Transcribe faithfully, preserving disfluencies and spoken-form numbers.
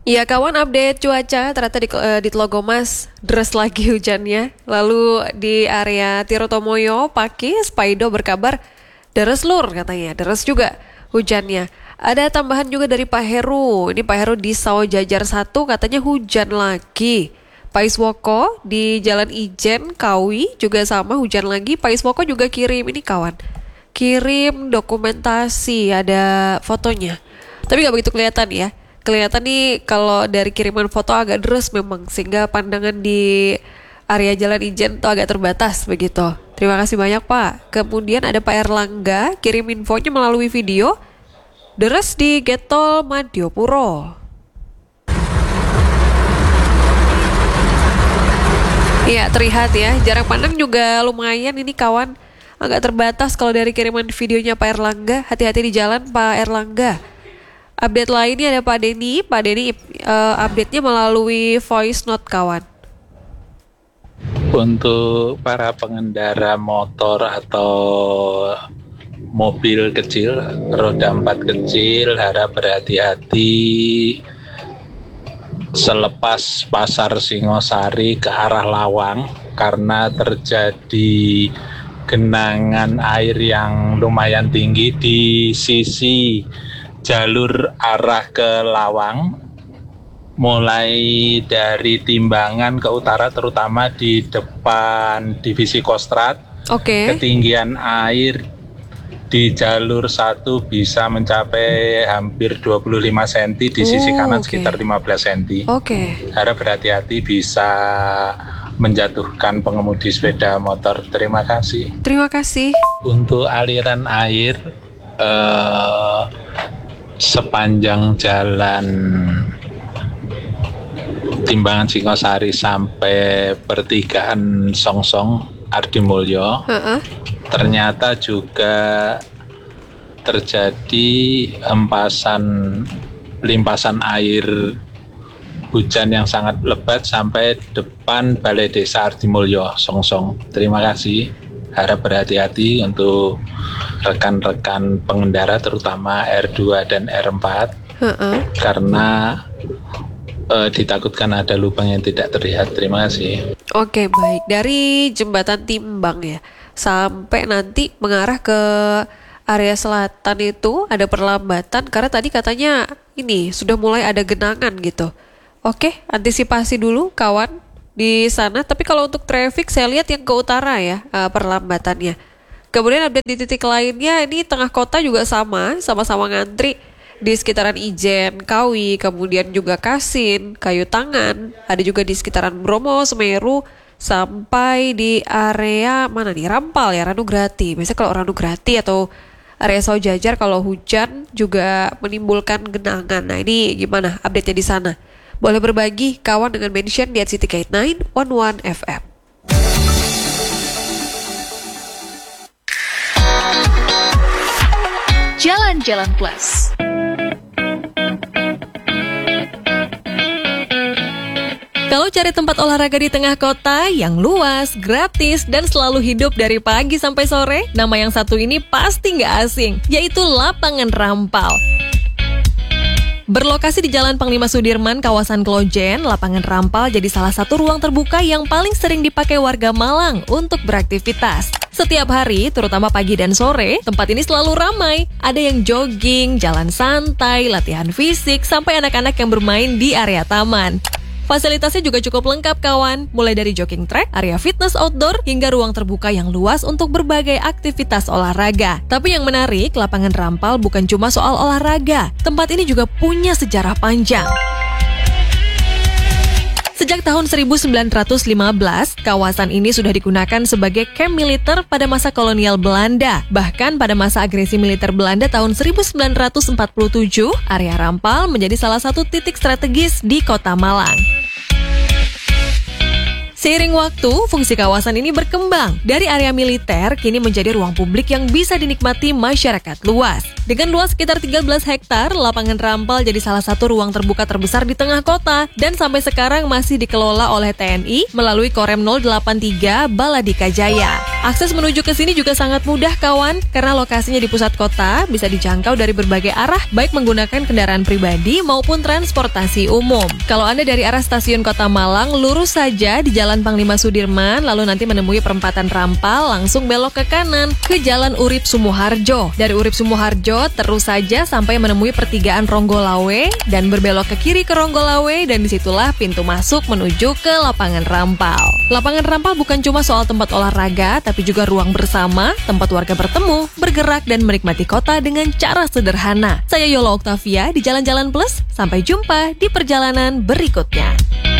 Iya kawan, update cuaca ternyata di, eh, di Tlogomas deras lagi hujannya. Lalu di area Tirotomoyo, Paki, Spaido berkabar deres lur katanya, deres juga hujannya. Ada tambahan juga dari Pak Heru. Ini Pak Heru di Sawo Jajar satu katanya hujan lagi. Pak Iswoko di Jalan Ijen, Kawi juga sama hujan lagi. Pak Iswoko juga kirim ini kawan. Kirim dokumentasi, ada fotonya. Tapi nggak begitu kelihatan ya. Kelihatan nih kalau dari kiriman foto agak deres memang, sehingga pandangan di area Jalan Ijen tuh agak terbatas begitu. Terima kasih banyak Pak. Kemudian ada Pak Erlangga kirim infonya melalui video. Deres di Getol Madiopuro. Iya terlihat ya, jarak pandang juga lumayan ini kawan. Agak terbatas kalau dari kiriman videonya Pak Erlangga. Hati-hati di jalan Pak Erlangga. Update lainnya ada Pak Denny. Pak Denny uh, update-nya melalui voice note kawan. Untuk para pengendara motor atau mobil kecil, roda empat kecil, harap berhati-hati selepas Pasar Singosari ke arah Lawang karena terjadi genangan air yang lumayan tinggi di sisi jalur arah ke Lawang, mulai dari Timbangan ke utara, terutama di depan Divisi Kostrad. Oke. Okay. Ketinggian air di jalur satu bisa mencapai hampir dua puluh lima sentimeter, di sisi oh, kanan okay. sekitar lima belas sentimeter. Oke. Okay. Harap berhati-hati bisa menjatuhkan pengemudi sepeda motor. Terima kasih. Terima kasih. Untuk aliran air eh, sepanjang jalan Timbangan Singosari sampai pertigaan Songsong Ardimulyo, uh-uh. ternyata juga terjadi empasan limpasan air hujan yang sangat lebat sampai depan Balai Desa Ardimulyo Songsong. Terima kasih. Harap berhati-hati untuk rekan-rekan pengendara terutama R dua dan R empat, uh-uh. karena uh, ditakutkan ada lubang yang tidak terlihat. Terima kasih. Oke baik, dari jembatan Timbang ya sampai nanti mengarah ke area selatan itu ada perlambatan karena tadi katanya ini sudah mulai ada genangan gitu. Oke, antisipasi dulu kawan di sana. Tapi kalau untuk traffic saya lihat yang ke utara ya uh, perlambatannya. Kemudian update di titik lainnya, ini tengah kota juga sama, sama-sama ngantri di sekitaran Ijen, Kawi, kemudian juga Kasin, Kayu Tangan, ada juga di sekitaran Bromo, Semeru, sampai di area mana nih, Rampal ya, Ranugrati. Biasanya kalau Ranugrati atau area Sawo Jajar kalau hujan juga menimbulkan genangan. Nah ini gimana update-nya di sana? Boleh berbagi kawan dengan mention di at City K sembilan satu satu F M. Jalan-Jalan Plus. Kalau cari tempat olahraga di tengah kota yang luas, gratis, dan selalu hidup dari pagi sampai sore, nama yang satu ini pasti nggak asing, yaitu Lapangan Rampal. Berlokasi di Jalan Panglima Sudirman, kawasan Klojen, Lapangan Rampal jadi salah satu ruang terbuka yang paling sering dipakai warga Malang untuk beraktivitas. Setiap hari, terutama pagi dan sore, tempat ini selalu ramai. Ada yang jogging, jalan santai, latihan fisik, sampai anak-anak yang bermain di area taman. Fasilitasnya juga cukup lengkap kawan, mulai dari jogging track, area fitness outdoor, hingga ruang terbuka yang luas untuk berbagai aktivitas olahraga. Tapi yang menarik, Lapangan Rampal bukan cuma soal olahraga. Tempat ini juga punya sejarah panjang. Sejak tahun seribu sembilan ratus lima belas, kawasan ini sudah digunakan sebagai kamp militer pada masa kolonial Belanda. Bahkan pada masa agresi militer Belanda tahun seribu sembilan ratus empat puluh tujuh, area Rampal menjadi salah satu titik strategis di kota Malang. Seiring waktu, fungsi kawasan ini berkembang. Dari area militer, kini menjadi ruang publik yang bisa dinikmati masyarakat luas. Dengan luas sekitar tiga belas hektar, lapangan Rampal jadi salah satu ruang terbuka terbesar di tengah kota dan sampai sekarang masih dikelola oleh T N I melalui Korem nol delapan tiga Baladika Jaya. Akses menuju ke sini juga sangat mudah kawan, karena lokasinya di pusat kota bisa dijangkau dari berbagai arah, baik menggunakan kendaraan pribadi maupun transportasi umum. Kalau Anda dari arah stasiun Kota Malang, lurus saja di Jalan Panglima Sudirman, lalu nanti menemui perempatan Rampal, langsung belok ke kanan ke Jalan Urip Sumoharjo. Dari Urip Sumoharjo terus saja sampai menemui pertigaan Ronggolawe dan berbelok ke kiri ke Ronggolawe, dan disitulah pintu masuk menuju ke lapangan Rampal. Lapangan Rampal bukan cuma soal tempat olahraga, tapi juga ruang bersama, tempat warga bertemu, bergerak dan menikmati kota dengan cara sederhana. Saya Yola Oktavia di Jalan-Jalan Plus. Sampai jumpa di perjalanan berikutnya.